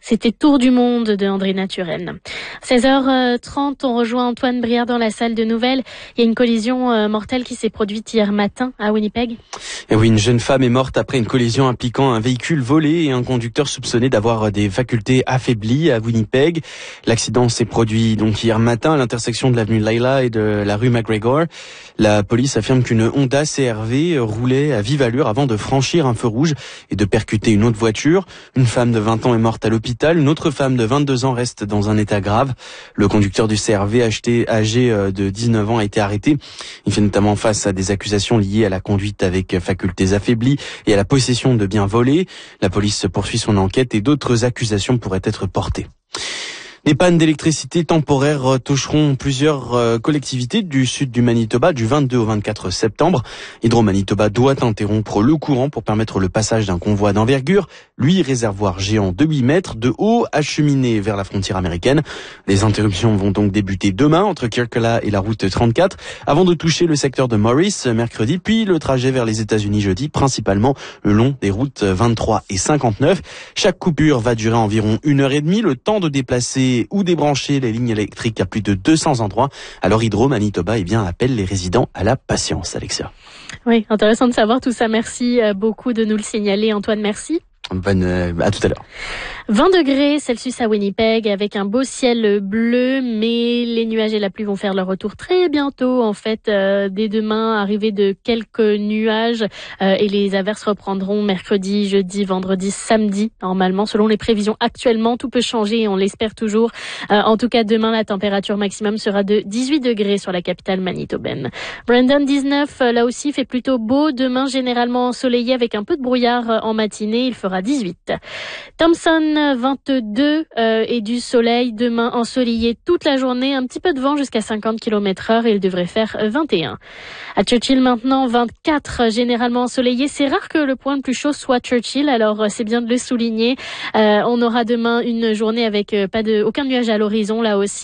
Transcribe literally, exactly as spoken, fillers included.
C'était Tour du monde de André Naturel. seize heures trente, on rejoint Antoine Briard dans la salle de nouvelles. Il y a une collision mortelle qui s'est produite hier matin à Winnipeg. Et oui, une jeune femme est morte après une collision impliquant un véhicule volé et un conducteur soupçonné d'avoir des facultés affaiblies à Winnipeg. L'accident s'est produit donc hier matin à l'intersection de l'avenue Layla et de la rue McGregor. La police affirme qu'une Honda C R V roulait à vive allure avant de franchir un feu rouge et de percuter une autre voiture. Une femme de vingt ans est morte à l'hôpital. Une autre femme de vingt-deux ans reste dans un état grave. Le conducteur du C R V âgé de dix-neuf ans a été arrêté. Il fait notamment face à des accusations liées à la conduite avec facultés affaiblies et à la possession de biens volés. La police poursuit son enquête et d'autres accusations pourraient être portées. Des pannes d'électricité temporaires toucheront plusieurs collectivités du sud du Manitoba du vingt-deux au vingt-quatre septembre. Hydro-Manitoba doit interrompre le courant pour permettre le passage d'un convoi d'envergure, lui réservoir géant de huit mètres de haut, acheminé vers la frontière américaine. Les interruptions vont donc débuter demain entre Kirkella et la route trente-quatre, avant de toucher le secteur de Morris mercredi, puis le trajet vers les États-Unis jeudi, principalement le long des routes vingt-trois et cinquante-neuf. Chaque coupure va durer environ une heure et demie, le temps de déplacer ou débrancher les lignes électriques à plus de deux cents endroits. Alors Hydro-Manitoba eh bien, appelle les résidents à la patience, Alexia. Oui, intéressant de savoir tout ça. Merci beaucoup de nous le signaler, Antoine. Merci. Bonne, euh, à tout à l'heure. vingt degrés Celsius à Winnipeg avec un beau ciel bleu, mais les nuages et la pluie vont faire leur retour très bientôt. En fait, euh, dès demain, arrivée de quelques nuages euh, et les averses reprendront mercredi, jeudi, vendredi, samedi. Normalement, selon les prévisions actuellement, tout peut changer et on l'espère toujours. Euh, en tout cas, demain, la température maximum sera de dix-huit degrés sur la capitale manitobaine. Brandon, dix-neuf, là aussi, fait plutôt beau. Demain, généralement ensoleillé avec un peu de brouillard en matinée. Il fera dix-huit. Thompson, vingt-deux euh, et du soleil. Demain, ensoleillé toute la journée. Un petit peu de vent jusqu'à cinquante kilomètres heure et il devrait faire vingt et un. À Churchill maintenant, vingt-quatre, généralement ensoleillé. C'est rare que le point le plus chaud soit Churchill, alors c'est bien de le souligner. Euh, on aura demain une journée avec pas de aucun nuage à l'horizon là aussi.